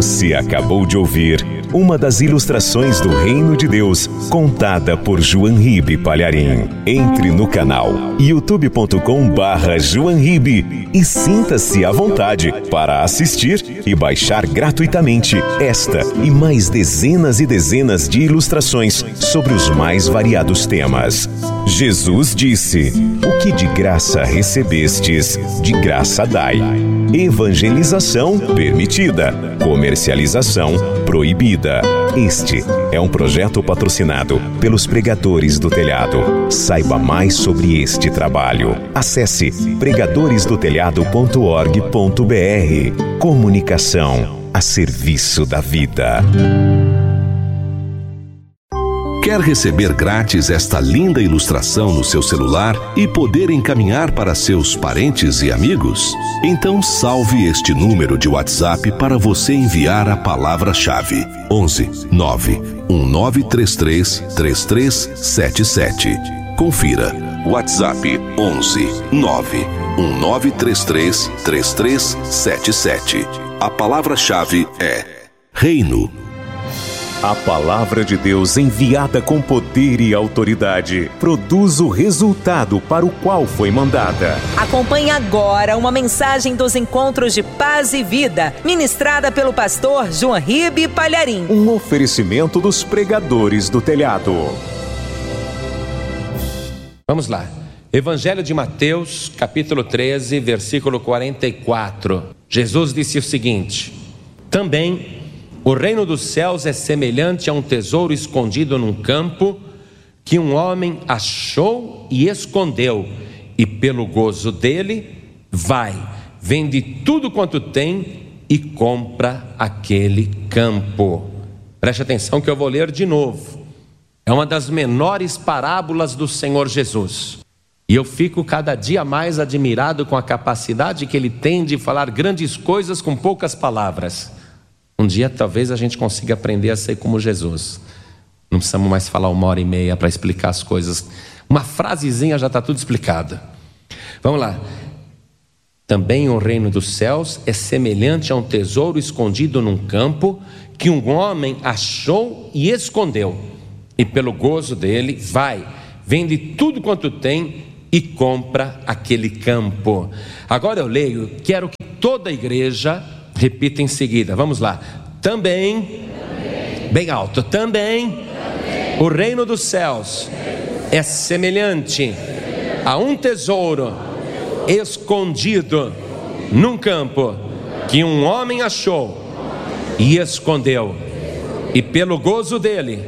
Você acabou de ouvir uma das ilustrações do Reino de Deus, contada por João Ribe Palharim. Entre no canal youtube.com/João Ribe e sinta-se à vontade para assistir e baixar gratuitamente esta e mais dezenas e dezenas de ilustrações sobre os mais variados temas. Jesus disse: "O que de graça recebestes, de graça dai." Evangelização permitida, comercialização proibida. Este é um projeto patrocinado pelos Pregadores do Telhado. Saiba mais sobre este trabalho. Acesse pregadoresdotelhado.org.br. Comunicação a serviço da vida. Quer receber grátis esta linda ilustração no seu celular e poder encaminhar para seus parentes e amigos? Então salve este número de WhatsApp para você enviar a palavra-chave: 11 9 1933 3377. Confira. WhatsApp 11 9 1933 3377. A palavra-chave é Reino. A palavra de Deus, enviada com poder e autoridade, produz o resultado para o qual foi mandada. Acompanhe agora uma mensagem dos Encontros de Paz e Vida, ministrada pelo pastor João Ribe Palharim. Um oferecimento dos Pregadores do Telhado. Vamos lá. Evangelho de Mateus, capítulo 13, versículo 44. Jesus disse o seguinte: "Também o reino dos céus é semelhante a um tesouro escondido num campo, que um homem achou e escondeu, e pelo gozo dele, vai, vende tudo quanto tem e compra aquele campo." Preste atenção que eu vou ler de novo. É uma das menores parábolas do Senhor Jesus. E eu fico cada dia mais admirado com a capacidade que ele tem de falar grandes coisas com poucas palavras. Um dia talvez a gente consiga aprender a ser como Jesus. Não precisamos mais falar 1h30 para explicar as coisas. Uma frasezinha já está tudo explicado. Vamos lá. "Também o reino dos céus é semelhante a um tesouro escondido num campo, que um homem achou e escondeu. E pelo gozo dele, vai, vende tudo quanto tem e compra aquele campo." Agora eu leio, quero que toda a igreja repita em seguida. Vamos lá. Também, bem alto, também o reino dos céus é semelhante a um tesouro escondido num campo, que um homem achou e escondeu, e pelo gozo dele,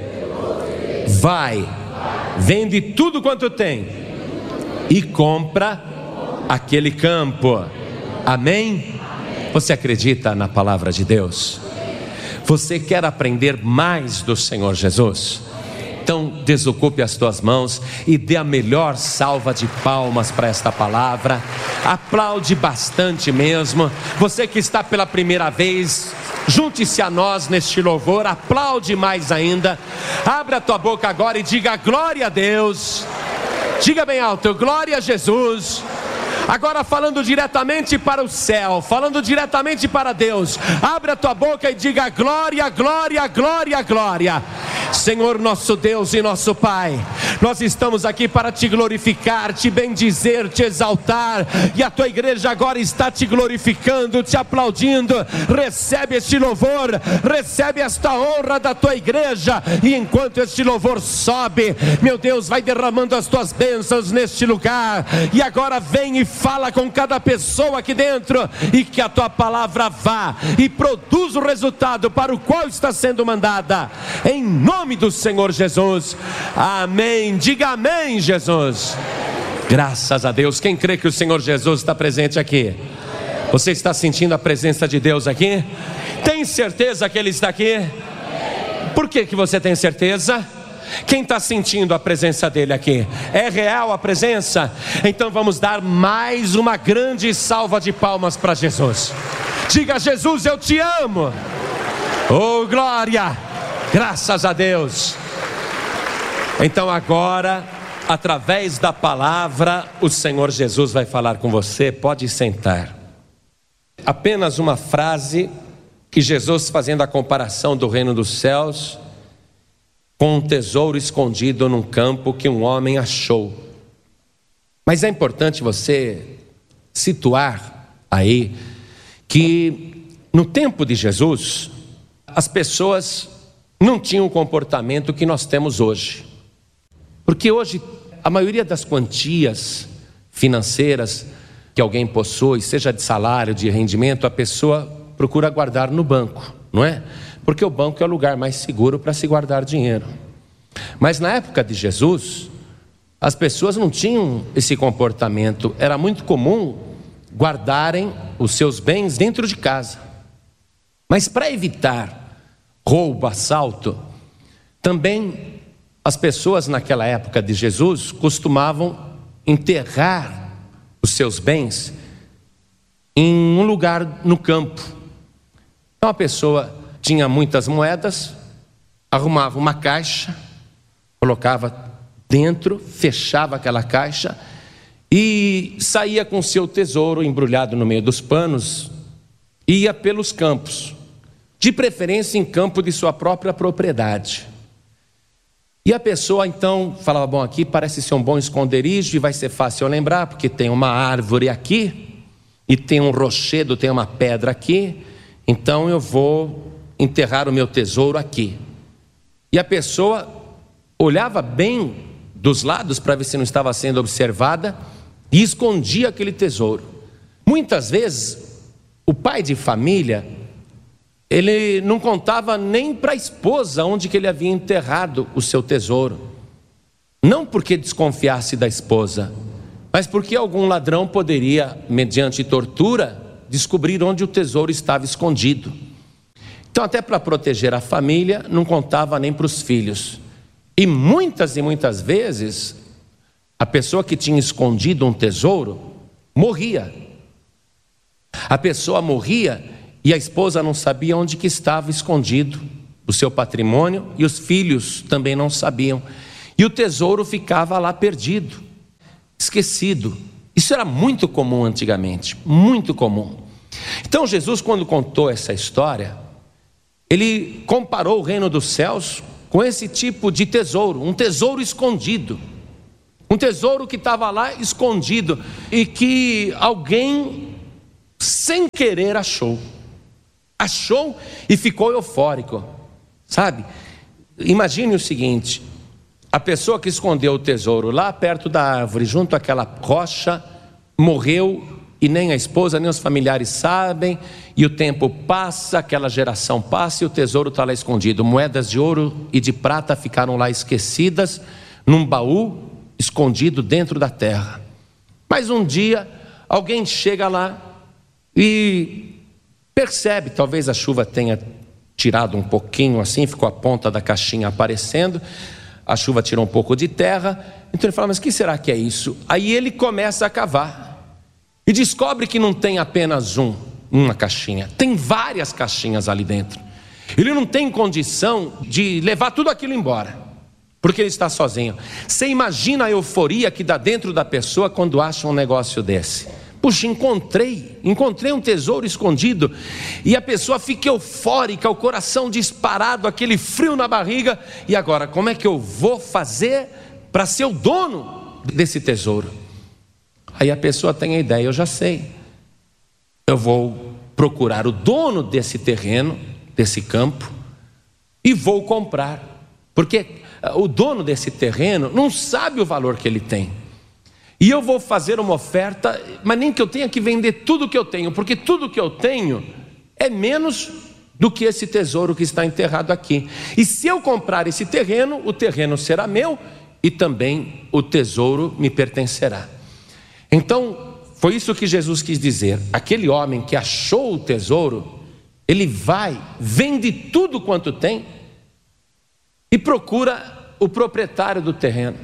vai, vende tudo quanto tem e compra aquele campo. Amém? Você acredita na palavra de Deus? Você quer aprender mais do Senhor Jesus? Então desocupe as tuas mãos e dê a melhor salva de palmas para esta palavra. Aplaude bastante mesmo. Você que está pela primeira vez, junte-se a nós neste louvor. Aplaude mais ainda. Abra a tua boca agora e diga glória a Deus. Diga bem alto, glória a Jesus. Agora falando diretamente para o céu, falando diretamente para Deus, abre a tua boca e diga glória, glória, glória, glória. Senhor nosso Deus e nosso Pai, nós estamos aqui para te glorificar, te bendizer, te exaltar, e a tua igreja agora está te glorificando, te aplaudindo. Recebe este louvor, recebe esta honra da tua igreja, e enquanto este louvor sobe, meu Deus, vai derramando as tuas bênçãos neste lugar. E agora vem e fala com cada pessoa aqui dentro, e que a tua palavra vá e produza o resultado para o qual está sendo mandada, em nome do Senhor Jesus. Amém. Diga amém, Jesus. Graças a Deus. Quem crê que o Senhor Jesus está presente aqui? Você está sentindo a presença de Deus aqui? Tem certeza que Ele está aqui? Por que você tem certeza? Quem está sentindo a presença dele aqui? É real a presença? Então vamos dar mais uma grande salva de palmas para Jesus. Diga: Jesus, eu te amo. Oh, glória! Graças a Deus. Então agora, através da palavra, o Senhor Jesus vai falar com você. Pode sentar. Apenas uma frase que Jesus, fazendo a comparação do reino dos céus com um tesouro escondido num campo que um homem achou. Mas é importante você situar aí que no tempo de Jesus, as pessoas não tinham o comportamento que nós temos hoje. Porque hoje, a maioria das quantias financeiras que alguém possui, seja de salário, de rendimento, a pessoa procura guardar no banco, não é? Porque o banco é o lugar mais seguro para se guardar dinheiro. Mas na época de Jesus, as pessoas não tinham esse comportamento. Era muito comum guardarem os seus bens dentro de casa. Mas para evitar roubo, assalto, também as pessoas naquela época de Jesus costumavam enterrar os seus bens em um lugar no campo. Então a pessoa tinha muitas moedas, arrumava uma caixa, colocava dentro, fechava aquela caixa e saía com seu tesouro embrulhado no meio dos panos, ia pelos campos, de preferência em campo de sua própria propriedade. E a pessoa então falava, bom, aqui parece ser um bom esconderijo e vai ser fácil eu lembrar, porque tem uma árvore aqui, e tem um rochedo, tem uma pedra aqui, então eu vou enterrar o meu tesouro aqui. E a pessoa olhava bem dos lados para ver se não estava sendo observada e escondia aquele tesouro. Muitas vezes, o pai de família, ele não contava nem para a esposa onde que ele havia enterrado o seu tesouro. Não porque desconfiasse da esposa, mas porque algum ladrão poderia, mediante tortura, descobrir onde o tesouro estava escondido. Então, até para proteger a família, não contava nem para os filhos. E muitas vezes, a pessoa que tinha escondido um tesouro morria. A pessoa morria e a esposa não sabia onde que estava escondido o seu patrimônio, e os filhos também não sabiam. E o tesouro ficava lá perdido, esquecido. Isso era muito comum antigamente, muito comum. Então Jesus, quando contou essa história, ele comparou o reino dos céus com esse tipo de tesouro, um tesouro escondido. Um tesouro que estava lá escondido e que alguém, sem querer, achou e ficou eufórico, sabe? Imagine o seguinte: a pessoa que escondeu o tesouro lá perto da árvore, junto àquela rocha, morreu e nem a esposa nem os familiares sabem, e o tempo passa, aquela geração passa e o tesouro está lá escondido. Moedas de ouro e de prata ficaram lá esquecidas num baú escondido dentro da terra. Mas um dia alguém chega lá e percebe, talvez a chuva tenha tirado um pouquinho assim, ficou a ponta da caixinha aparecendo, a chuva tirou um pouco de terra, então ele fala, mas o que será que é isso? Aí ele começa a cavar e descobre que não tem apenas uma caixinha, tem várias caixinhas ali dentro. Ele não tem condição de levar tudo aquilo embora, porque ele está sozinho. Você imagina a euforia que dá dentro da pessoa quando acha um negócio desse. Puxa, encontrei um tesouro escondido, e a pessoa fica eufórica, o coração disparado, aquele frio na barriga. E agora, como é que eu vou fazer para ser o dono desse tesouro? Aí a pessoa tem a ideia, eu já sei, eu vou procurar o dono desse terreno, desse campo, e vou comprar, porque o dono desse terreno não sabe o valor que ele tem. E eu vou fazer uma oferta, mas nem que eu tenha que vender tudo que eu tenho, porque tudo que eu tenho é menos do que esse tesouro que está enterrado aqui. E se eu comprar esse terreno, o terreno será meu e também o tesouro me pertencerá. Então, foi isso que Jesus quis dizer. Aquele homem que achou o tesouro, ele vai, vende tudo quanto tem e procura o proprietário do terreno.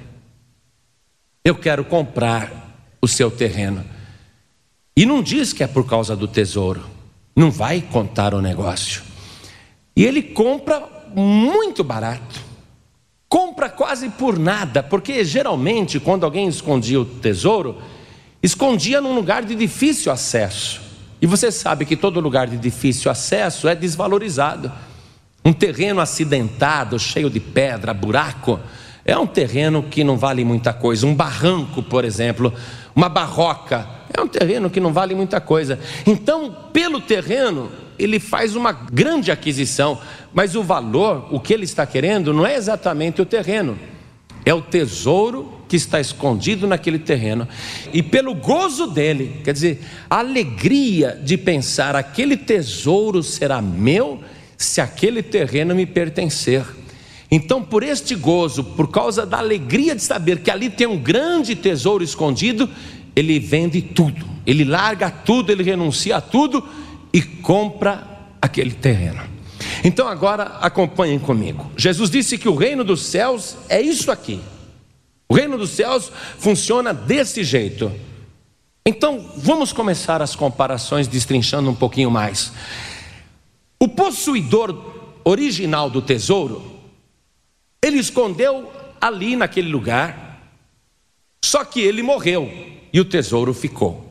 Eu quero comprar o seu terreno. E não diz que é por causa do tesouro, não vai contar o negócio. E ele compra muito barato, compra quase por nada, porque geralmente quando alguém escondia o tesouro, escondia num lugar de difícil acesso. E você sabe que todo lugar de difícil acesso é desvalorizado. Um terreno acidentado, cheio de pedra, buraco, é um terreno que não vale muita coisa. Um barranco, por exemplo, uma barroca, é um terreno que não vale muita coisa. Então, pelo terreno, ele faz uma grande aquisição, mas o valor, o que ele está querendo, não é exatamente o terreno, é o tesouro que está escondido naquele terreno. E pelo gozo dele, quer dizer, a alegria de pensar, aquele tesouro será meu se aquele terreno me pertencer. Então, por este gozo, por causa da alegria de saber que ali tem um grande tesouro escondido, ele vende tudo, ele larga tudo, ele renuncia a tudo e compra aquele terreno. Então agora acompanhem comigo. Jesus disse que o reino dos céus é isso aqui. O reino dos céus funciona desse jeito. Então vamos começar as comparações destrinchando um pouquinho mais. O possuidor original do tesouro, ele escondeu ali naquele lugar, só que ele morreu e o tesouro ficou.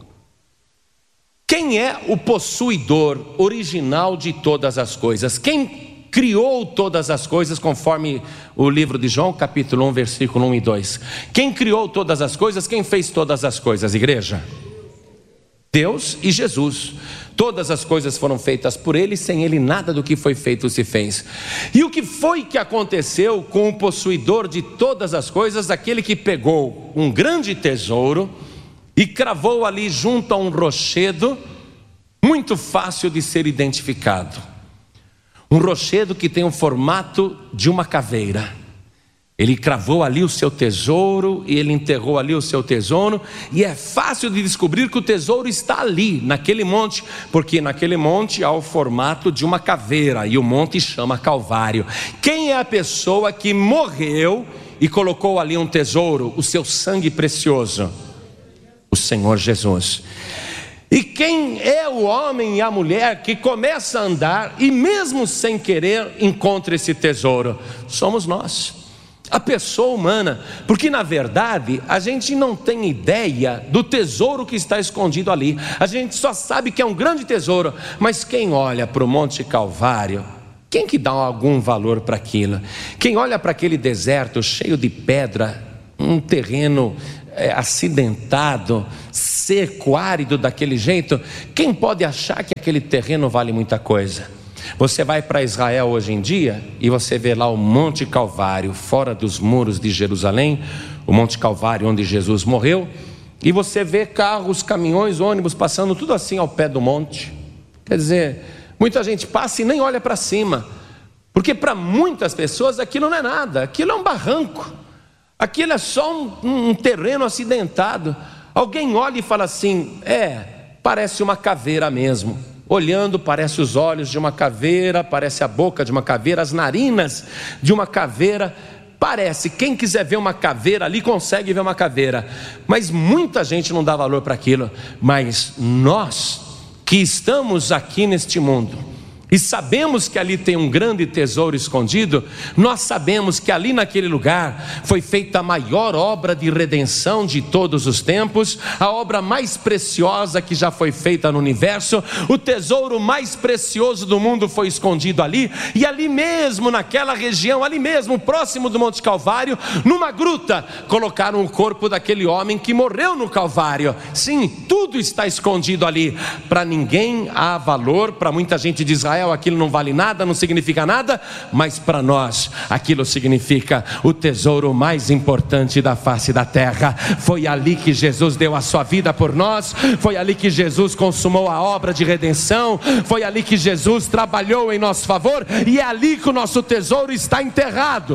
Quem é o possuidor original de todas as coisas? Quem criou todas as coisas, conforme o livro de João, capítulo 1, versículo 1 e 2? Quem criou todas as coisas? Quem fez todas as coisas, igreja? Deus e Jesus. Todas as coisas foram feitas por Ele, sem Ele nada do que foi feito se fez. E o que foi que aconteceu com o possuidor de todas as coisas? Aquele que pegou um grande tesouro e cravou ali junto a um rochedo, muito fácil de ser identificado. Um rochedo que tem o formato de uma caveira. Ele cravou ali o seu tesouro e ele enterrou ali o seu tesouro, e é fácil de descobrir que o tesouro está ali, naquele monte, porque naquele monte há o formato de uma caveira e o monte chama Calvário. Quem é a pessoa que morreu e colocou ali um tesouro, o seu sangue precioso? O Senhor Jesus. E quem é o homem e a mulher que começa a andar e mesmo sem querer encontra esse tesouro? Somos nós, a pessoa humana, porque na verdade a gente não tem ideia do tesouro que está escondido ali. A gente só sabe que é um grande tesouro, mas quem olha para o Monte Calvário, quem que dá algum valor para aquilo? Quem olha para aquele deserto cheio de pedra, um terreno acidentado, seco, árido daquele jeito, quem pode achar que aquele terreno vale muita coisa? Você vai para Israel hoje em dia e você vê lá o Monte Calvário, fora dos muros de Jerusalém, o Monte Calvário onde Jesus morreu, e você vê carros, caminhões, ônibus passando tudo assim ao pé do monte. Quer dizer, muita gente passa e nem olha para cima, porque para muitas pessoas aquilo não é nada, aquilo é um barranco, aquilo é só um terreno acidentado. Alguém olha e fala assim, parece uma caveira mesmo. Olhando, parece os olhos de uma caveira, parece a boca de uma caveira, as narinas de uma caveira. Parece, quem quiser ver uma caveira ali consegue ver uma caveira. Mas muita gente não dá valor para aquilo. Mas nós que estamos aqui neste mundo e sabemos que ali tem um grande tesouro escondido, nós sabemos que ali naquele lugar foi feita a maior obra de redenção de todos os tempos, a obra mais preciosa que já foi feita no universo. O tesouro mais precioso do mundo foi escondido ali, e ali mesmo naquela região, ali mesmo próximo do Monte Calvário, numa gruta, colocaram o corpo daquele homem que morreu no Calvário. Sim, tudo está escondido ali. Para ninguém há valor, para muita gente de Israel aquilo não vale nada, não significa nada, mas para nós aquilo significa o tesouro mais importante da face da terra. Foi ali que Jesus deu a sua vida por nós, foi ali que Jesus consumou a obra de redenção, foi ali que Jesus trabalhou em nosso favor, e é ali que o nosso tesouro está enterrado.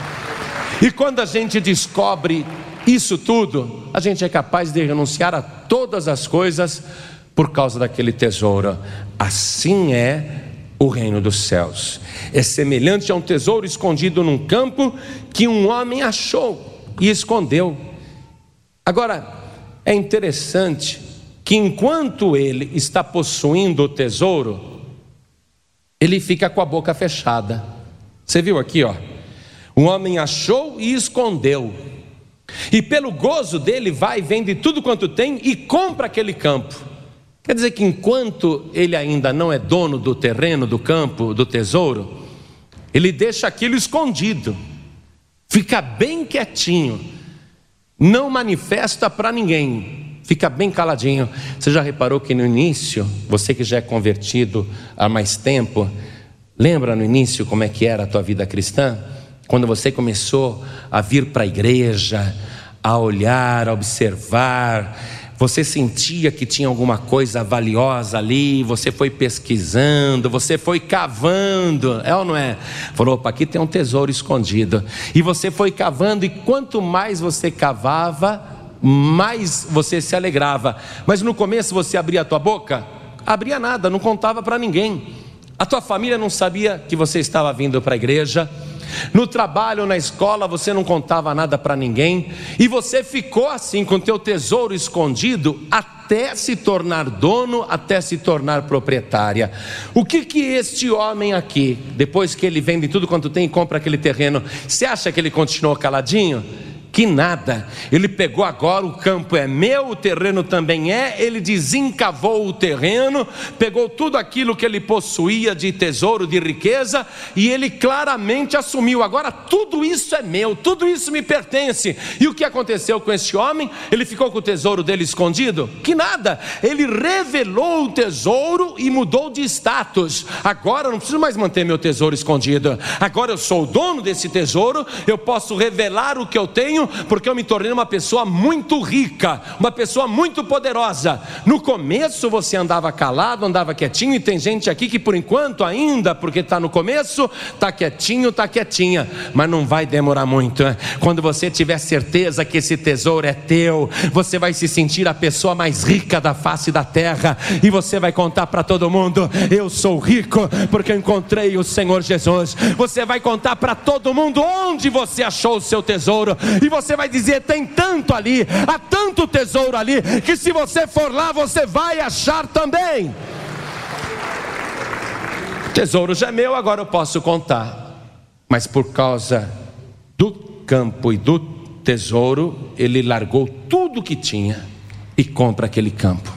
E quando a gente descobre isso tudo, a gente é capaz de renunciar a todas as coisas por causa daquele tesouro. Assim é o reino dos céus. É semelhante a um tesouro escondido num campo que um homem achou e escondeu. Agora, é interessante que enquanto ele está possuindo o tesouro, ele fica com a boca fechada. Você viu aqui, ó? O homem achou e escondeu. E pelo gozo dele vai, vende tudo quanto tem e compra aquele campo. Quer dizer que enquanto ele ainda não é dono do terreno, do campo, do tesouro, ele deixa aquilo escondido, fica bem quietinho, não manifesta para ninguém, fica bem caladinho. Você já reparou que no início, você que já é convertido há mais tempo, lembra no início como é que era a tua vida cristã? Quando você começou a vir para a igreja, a olhar, a observar, você sentia que tinha alguma coisa valiosa ali, você foi pesquisando, você foi cavando, é ou não é? Falou, opa, aqui tem um tesouro escondido. E você foi cavando, e quanto mais você cavava, mais você se alegrava. Mas no começo você abria a tua boca? Abria nada, não contava para ninguém. A tua família não sabia que você estava vindo para a igreja. No trabalho, na escola, você não contava nada para ninguém, e você ficou assim com o teu tesouro escondido até se tornar dono, até se tornar proprietária. O que este homem aqui, depois que ele vende tudo quanto tem e compra aquele terreno, você acha que ele continuou caladinho? Que nada, ele pegou agora, o campo é meu, o terreno também é, ele desencavou o terreno, pegou tudo aquilo que ele possuía de tesouro, de riqueza, e ele claramente assumiu, agora tudo isso é meu, tudo isso me pertence. E o que aconteceu com este homem? Ele ficou com o tesouro dele escondido? Que nada, ele revelou o tesouro e mudou de status. Agora eu não preciso mais manter meu tesouro escondido, agora eu sou o dono desse tesouro, eu posso revelar o que eu tenho, porque eu me tornei uma pessoa muito rica, uma pessoa muito poderosa. No começo você andava calado, andava quietinho, e tem gente aqui que por enquanto ainda, porque está no começo, está quietinho, está quietinha, mas não vai demorar muito, né? Quando você tiver certeza que esse tesouro é teu, você vai se sentir a pessoa mais rica da face da terra, e você vai contar para todo mundo, eu sou rico porque eu encontrei o Senhor Jesus. Você vai contar para todo mundo onde você achou o seu tesouro, e você vai dizer, tem tanto ali, há tanto tesouro ali, que se você for lá, você vai achar também. O tesouro já é meu, agora eu posso contar. Mas por causa do campo e do tesouro, ele largou tudo que tinha e compra aquele campo.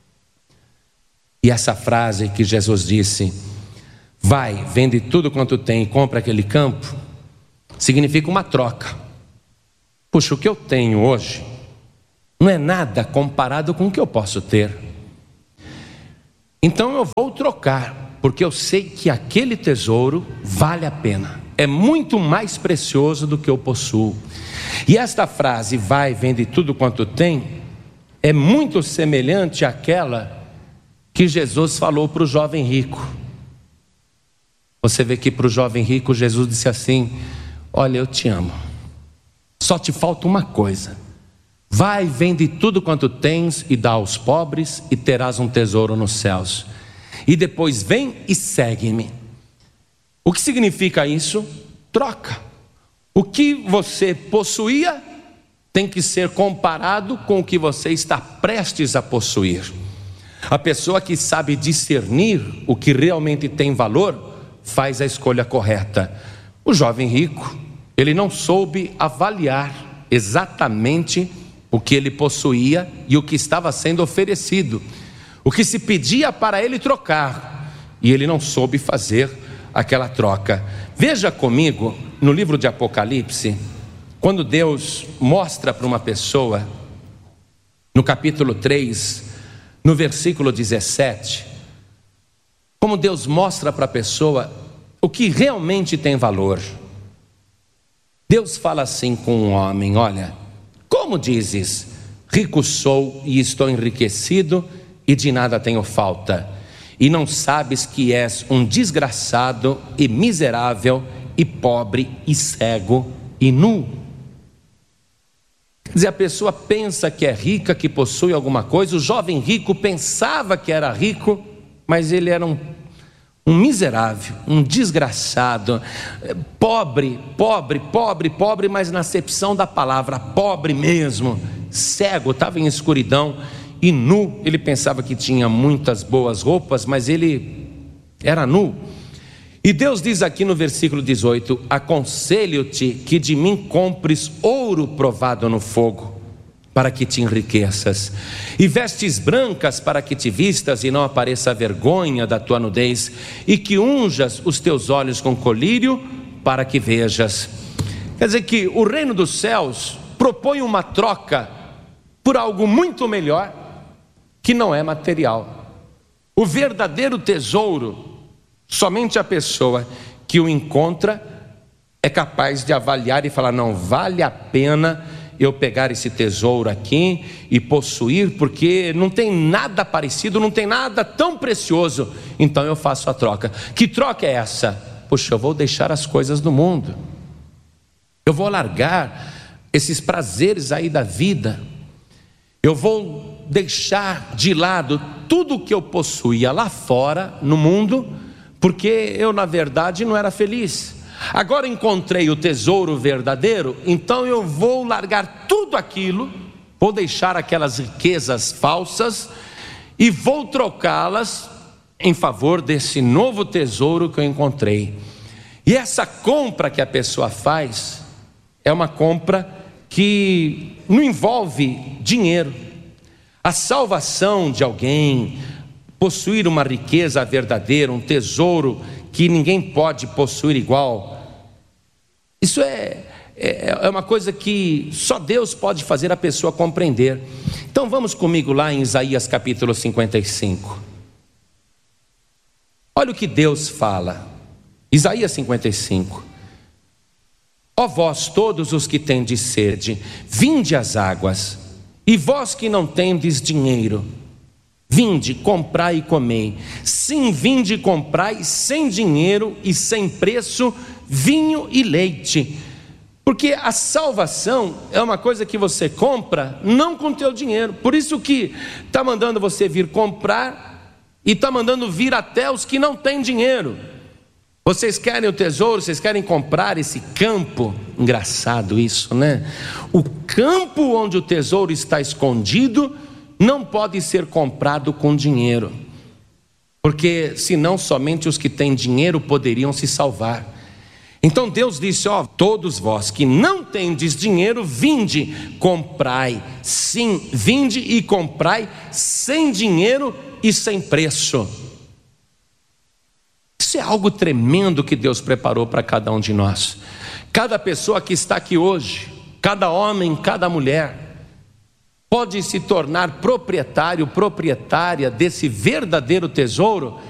E essa frase que Jesus disse, vai, vende tudo quanto tem e compra aquele campo, significa uma troca. Puxa, o que eu tenho hoje não é nada comparado com o que eu posso ter. Então eu vou trocar, porque eu sei que aquele tesouro vale a pena, é muito mais precioso do que eu possuo. E esta frase, vai, vende tudo quanto tem, é muito semelhante àquela que Jesus falou para o jovem rico. Você vê que para o jovem rico Jesus disse assim, olha, eu te amo, só te falta uma coisa, vai, vende tudo quanto tens e dá aos pobres, e terás um tesouro nos céus, e depois vem e segue-me. O que significa isso? Troca. O que você possuía tem que ser comparado com o que você está prestes a possuir. A pessoa que sabe discernir o que realmente tem valor, faz a escolha correta. O jovem rico, ele não soube avaliar exatamente o que ele possuía e o que estava sendo oferecido, o que se pedia para ele trocar, e ele não soube fazer aquela troca. Veja comigo no livro de Apocalipse, quando Deus mostra para uma pessoa, no capítulo 3, no versículo 17, como Deus mostra para a pessoa o que realmente tem valor. Deus fala assim com um homem, olha, como dizes, rico sou e estou enriquecido e de nada tenho falta, e não sabes que és um desgraçado e miserável e pobre e cego e nu. Quer dizer, a pessoa pensa que é rica, que possui alguma coisa. O jovem rico pensava que era rico, mas ele era um miserável, um desgraçado, pobre, mas na acepção da palavra, pobre mesmo, cego, estava em escuridão, e nu. Ele pensava que tinha muitas boas roupas, mas ele era nu. E Deus diz aqui no versículo 18, aconselho-te que de mim compres ouro provado no fogo, para que te enriqueças, e vestes brancas para que te vistas e não apareça a vergonha da tua nudez, e que unjas os teus olhos com colírio para que vejas. Quer dizer que o reino dos céus propõe uma troca por algo muito melhor, que não é material. O verdadeiro tesouro, somente a pessoa que o encontra é capaz de avaliar e falar: não vale a pena eu pegar esse tesouro aqui e possuir, porque não tem nada parecido, não tem nada tão precioso, então eu faço a troca. Que troca é essa? Puxa, eu vou deixar as coisas do mundo, eu vou largar esses prazeres aí da vida, eu vou deixar de lado tudo que eu possuía lá fora no mundo, porque eu na verdade não era feliz. Agora encontrei o tesouro verdadeiro, então eu vou largar tudo aquilo, vou deixar aquelas riquezas falsas e vou trocá-las em favor desse novo tesouro que eu encontrei. E essa compra que a pessoa faz é uma compra que não envolve dinheiro. A salvação de alguém, possuir uma riqueza verdadeira, um tesouro que ninguém pode possuir igual, isso é uma coisa que só Deus pode fazer a pessoa compreender. Então vamos comigo lá em Isaías capítulo 55. Olha o que Deus fala. Isaías 55. Ó vós todos os que tendes sede, vinde às águas, e vós que não tendes dinheiro, vinde, comprai e comei. Sim, vinde e comprai sem dinheiro e sem preço vinho e leite. Porque a salvação é uma coisa que você compra não com teu dinheiro. Por isso que está mandando você vir comprar e está mandando vir até os que não têm dinheiro. Vocês querem o tesouro, vocês querem comprar esse campo. Engraçado isso, né? O campo onde o tesouro está escondido não pode ser comprado com dinheiro, porque senão somente os que têm dinheiro poderiam se salvar. Então Deus disse: ó, todos vós que não tendes dinheiro, vinde, comprai. Sim, vinde e comprai sem dinheiro e sem preço. Isso é algo tremendo que Deus preparou para cada um de nós. Cada pessoa que está aqui hoje, cada homem, cada mulher, pode se tornar proprietário, proprietária desse verdadeiro tesouro